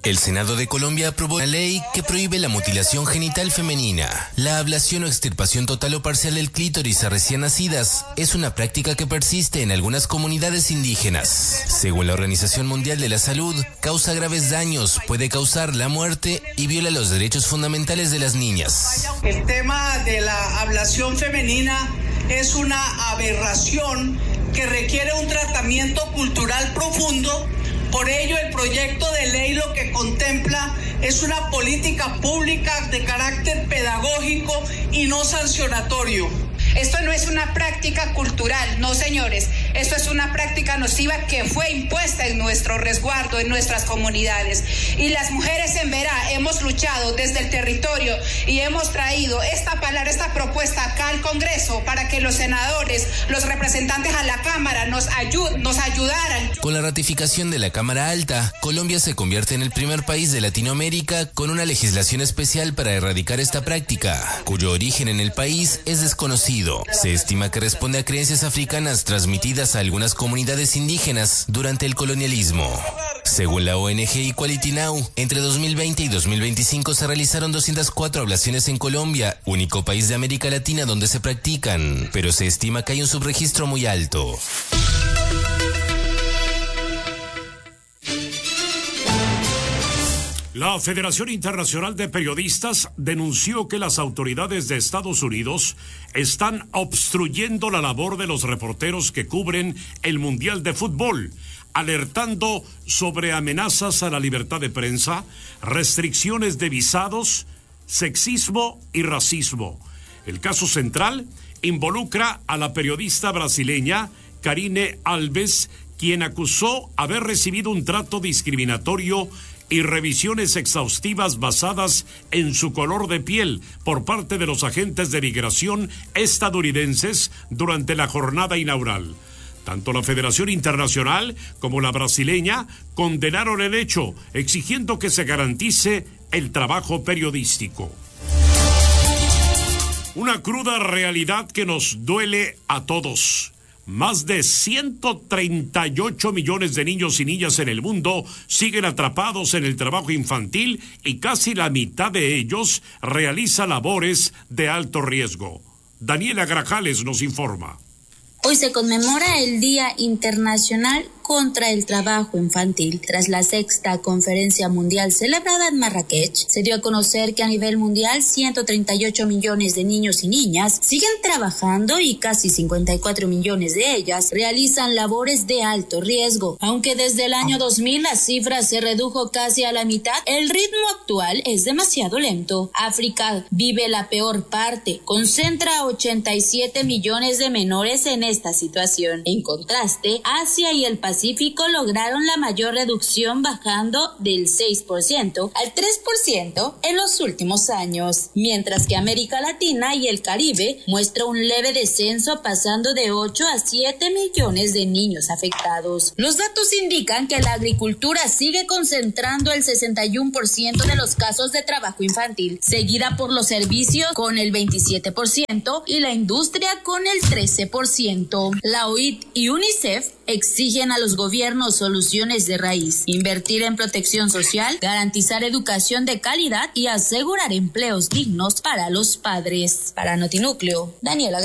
El Senado de Colombia aprobó una ley que prohíbe la mutilación genital femenina. La ablación o extirpación total o parcial del clítoris a recién nacidas es una práctica que persiste en algunas comunidades indígenas. Según la Organización Mundial de la Salud, causa graves daños, puede causar la muerte y viola los derechos fundamentales de las niñas. El tema de la ablación femenina es una aberración que requiere un tratamiento cultural profundo. Por ello, el proyecto de ley lo que contempla es una política pública de carácter pedagógico y no sancionatorio. Esto no es una práctica cultural, no señores, esto es una práctica nociva que fue impuesta en nuestro resguardo, en nuestras comunidades. Y las mujeres en Verá hemos luchado desde el territorio y hemos traído esta propuesta acá al Congreso para que los senadores, los representantes a la Cámara nos ayudaran. Con la ratificación de la Cámara Alta, Colombia se convierte en el primer país de Latinoamérica con una legislación especial para erradicar esta práctica, cuyo origen en el país es desconocido. Se estima que responde a creencias africanas transmitidas a algunas comunidades indígenas durante el colonialismo. Según la ONG Equality Now, entre 2020 y 2025 se realizaron 204 ablaciones en Colombia, único país de América Latina donde se practican, pero se estima que hay un subregistro muy alto. La Federación Internacional de Periodistas denunció que las autoridades de Estados Unidos están obstruyendo la labor de los reporteros que cubren el Mundial de Fútbol, alertando sobre amenazas a la libertad de prensa, restricciones de visados, sexismo y racismo. El caso central involucra a la periodista brasileña Karine Alves, quien acusó haber recibido un trato discriminatorio y revisiones exhaustivas basadas en su color de piel por parte de los agentes de migración estadounidenses durante la jornada inaugural. Tanto la Federación Internacional como la brasileña condenaron el hecho, exigiendo que se garantice el trabajo periodístico. Una cruda realidad que nos duele a todos. Más de 138 millones de niños y niñas en el mundo siguen atrapados en el trabajo infantil y casi la mitad de ellos realiza labores de alto riesgo. Daniela Grajales nos informa. Hoy se conmemora el Día Internacional contra el Trabajo Infantil. Tras la 6ª Conferencia Mundial celebrada en Marrakech, se dio a conocer que a nivel mundial 138 millones de niños y niñas siguen trabajando y casi 54 millones de ellas realizan labores de alto riesgo. Aunque desde el año 2000 la cifra se redujo casi a la mitad, el ritmo actual es demasiado lento. África vive la peor parte, concentra 87 millones de menores en esta situación. En contraste, Asia y el Pacífico lograron la mayor reducción, bajando del 6% al 3% en los últimos años, mientras que América Latina y el Caribe muestra un leve descenso, pasando de 8 a 7 millones de niños afectados. Los datos indican que la agricultura sigue concentrando el 61% de los casos de trabajo infantil, seguida por los servicios con el 27% y la industria con el 13%. La OIT y UNICEF exigen a los gobiernos soluciones de raíz, invertir en protección social, garantizar educación de calidad y asegurar empleos dignos para los padres. Para Notinúcleo, Daniela